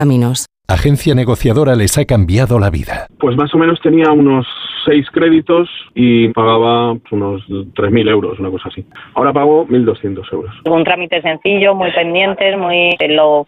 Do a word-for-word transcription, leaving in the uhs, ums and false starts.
Caminos. Agencia negociadora les ha cambiado la vida. Pues más o menos tenía unos seis créditos y pagaba unos tres mil euros, una cosa así. Ahora pago mil doscientos euros. Un trámite sencillo, muy pendientes, muy lo